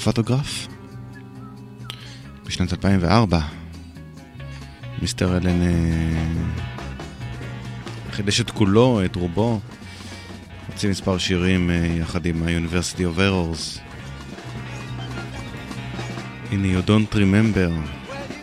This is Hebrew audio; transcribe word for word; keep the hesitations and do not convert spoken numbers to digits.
פוטוגרף. בשנת אלפיים וארבע מיסטר אלן חידש את כולו, את רובו. הוציא מספר שירים יחד עם ה-University of Errors. הנה You Don't Remember.